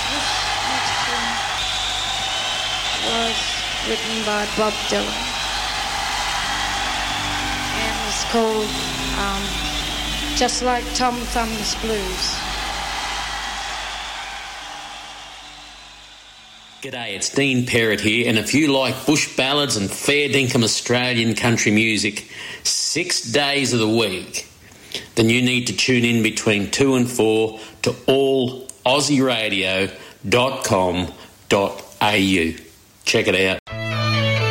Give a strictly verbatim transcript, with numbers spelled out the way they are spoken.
was written by Bob Dylan, and it's called um, Just Like Tom Thumb's Blues. G'day, it's Dean Perrott here, and if you like bush ballads and fair dinkum Australian country music six days of the week, then you need to tune in between two and four to all aussie radio dot com dot a u. Check it out.